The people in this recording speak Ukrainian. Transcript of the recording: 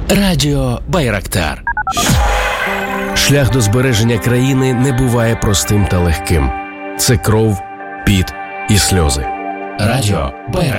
Радіо Байрактар. Шлях до збереження країни не буває простим та легким. Це кров, піт і сльози. Радіо Байрактар.